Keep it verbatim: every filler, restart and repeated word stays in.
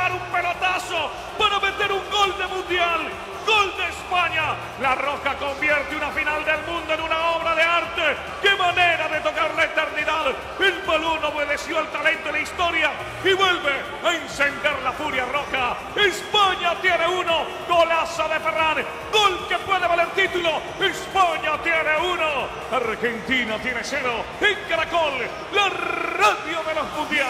dar un pelotazo para meter un gol de mundial. Gol de España. La Roja convierte una final del mundo en una obra de arte. ¡Qué manera de tocar la eternidad! El balón obedeció al talento de la historia y vuelve a encender la furia roja. España tiene uno. Golazo de Ferran. Gol que puede valer título. España tiene uno. Argentina tiene cero. En Caracol, la radio de los mundiales.